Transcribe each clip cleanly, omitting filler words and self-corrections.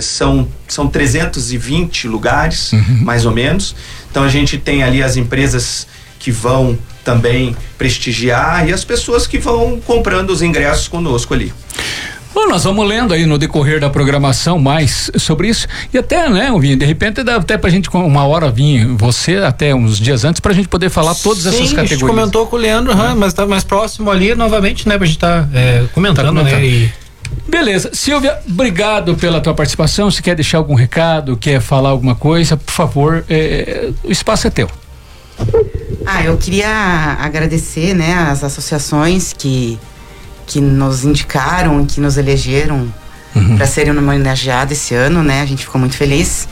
são 320 lugares, mais ou menos. Então a gente tem ali as empresas que vão também prestigiar e as pessoas que vão comprando os ingressos conosco ali. Bom, nós vamos lendo aí no decorrer da programação mais sobre isso e até, né, de repente dá até pra gente com uma hora vir você até uns dias antes pra gente poder falar todas essas categorias. A gente comentou com o Leandro, mas tá mais próximo ali novamente, né, pra gente comentando, né? Beleza, Silvia, obrigado pela tua participação. Se quer deixar algum recado, quer falar alguma coisa, por favor, o espaço é teu. Eu queria agradecer, né, as associações que nos indicaram, que nos elegeram para serem homenageadas esse ano, né? A gente ficou muito feliz.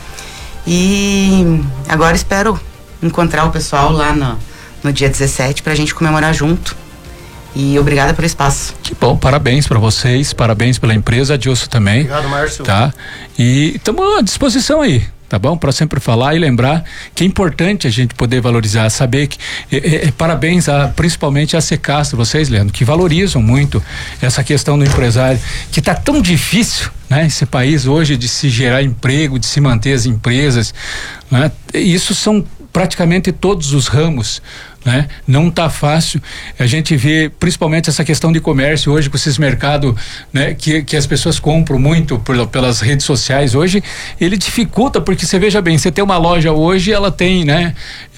E agora espero encontrar o pessoal lá no dia 17 pra gente comemorar junto. E obrigada pelo espaço. Que bom, parabéns para vocês, parabéns pela empresa, Adilson também. Obrigado, Márcio. Tá? E estamos à disposição aí. Tá bom? Para sempre falar e lembrar que é importante a gente poder valorizar, saber que parabéns principalmente a Secastro, vocês, Leandro, que valorizam muito essa questão do empresário, que tá tão difícil, né? Esse país hoje de se gerar emprego, de se manter as empresas, né? Isso são praticamente todos os ramos, né? Não tá fácil. A gente vê principalmente essa questão de comércio hoje com esses mercados, né? Que as pessoas compram muito pelas redes sociais hoje, ele dificulta, porque você veja bem, você tem uma loja hoje, ela tem, né?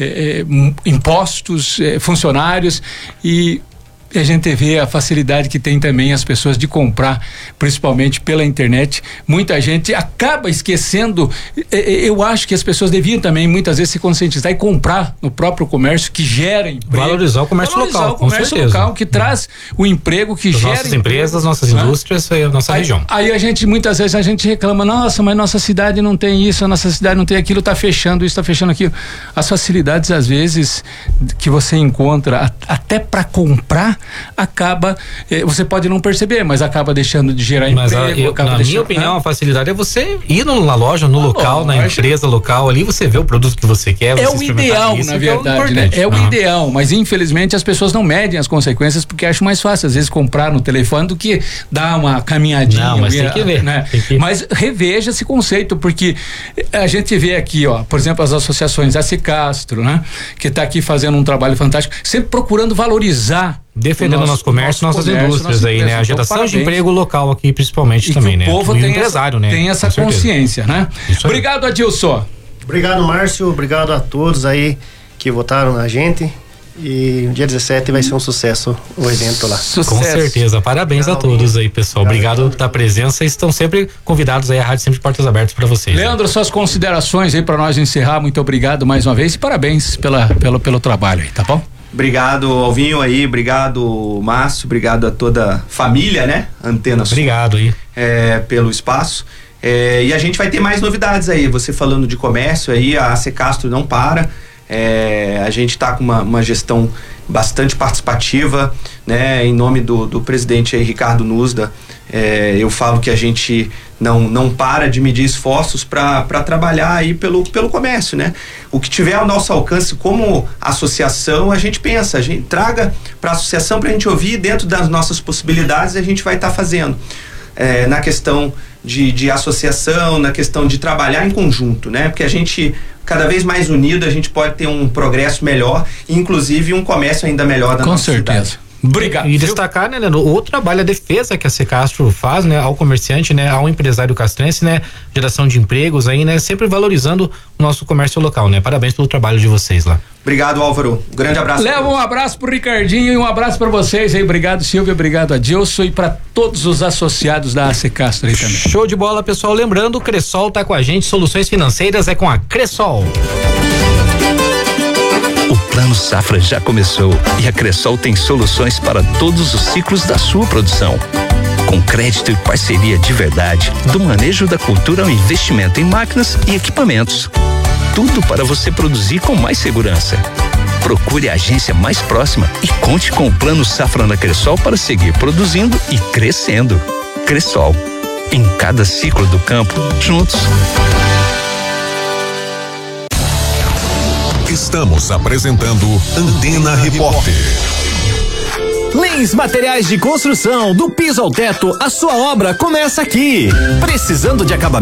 Impostos, funcionários e a gente vê a facilidade que tem também as pessoas de comprar, principalmente pela internet. Muita gente acaba esquecendo. Eu acho que as pessoas deviam também muitas vezes se conscientizar e comprar no próprio comércio que gera emprego. Valorizar o comércio local. Valorizar o comércio local que traz o emprego, que gera nossas empresas, nossas indústrias, a nossa região. Aí muitas vezes a gente reclama, nossa, mas nossa cidade não tem isso, a nossa cidade não tem aquilo, tá fechando isso, tá fechando aquilo. As facilidades às vezes que você encontra até para comprar acaba, você pode não perceber, mas acaba deixando de gerar emprego. Na minha opinião, a facilidade é você ir na loja, no local, na empresa local ali, você vê o produto que você quer. É o ideal, na verdade, né? É o ideal, mas infelizmente as pessoas não medem as consequências porque acham mais fácil, às vezes, comprar no telefone do que dar uma caminhadinha. Não, mas tem que ver, né? Mas reveja esse conceito, porque a gente vê aqui, por exemplo, as associações, a Secastro, né? Que está aqui fazendo um trabalho fantástico, sempre procurando valorizar, defendendo o nosso comércio, nossas indústrias aí, né? A geração de emprego local aqui, principalmente e também, né? O povo tem empresário, né? Tem essa consciência, né? Obrigado, Adilson. Obrigado, Márcio. Obrigado a todos aí que votaram na gente. E no dia 17 vai ser um sucesso o evento lá. Com certeza. Parabéns a todos aí, pessoal. Obrigado pela presença. Estão sempre convidados aí, a rádio sempre de portas abertas para vocês. Leandro, suas considerações aí para nós encerrar. Muito obrigado mais uma vez e parabéns pelo trabalho aí, tá bom? Obrigado, Alvinho aí, obrigado, Márcio, obrigado a toda a família, né? Antena Sul. Obrigado aí. Pelo espaço. E a gente vai ter mais novidades aí. Você falando de comércio aí, a Secastro não para. A gente está com uma gestão bastante participativa, né? Em nome do presidente aí, Ricardo Nuzda, eu falo que a gente não para de medir esforços para trabalhar aí pelo comércio, né? O que tiver ao nosso alcance como associação, a gente pensa, a gente traga para a associação para a gente ouvir, dentro das nossas possibilidades a gente vai estar fazendo. Na questão de associação, na questão de trabalhar em conjunto, né? Porque a gente, cada vez mais unido, a gente pode ter um progresso melhor, inclusive um comércio ainda melhor da nossa cidade. Com certeza. Obrigado. E destacar, né, o trabalho, a defesa que a Secastro faz, né, ao comerciante, né, ao empresário castrense, né, geração de empregos aí, né, sempre valorizando o nosso comércio local, né. Parabéns pelo trabalho de vocês lá. Obrigado, Álvaro. Um grande abraço. Leva um abraço pro Ricardinho e um abraço para vocês aí. Obrigado, Silvia. Obrigado, Adilson, e para todos os associados da Secastro aí também. Show de bola, pessoal. Lembrando, o Cressol tá com a gente. Soluções financeiras é com a Cressol. O Plano Safra já começou e a Cressol tem soluções para todos os ciclos da sua produção. Com crédito e parceria de verdade, do manejo da cultura ao investimento em máquinas e equipamentos. Tudo para você produzir com mais segurança. Procure a agência mais próxima e conte com o Plano Safra na Cressol para seguir produzindo e crescendo. Cressol, em cada ciclo do campo, juntos. Estamos apresentando Antena Repórter. Lins Materiais de Construção, do piso ao teto, a sua obra começa aqui. Precisando de acabamento?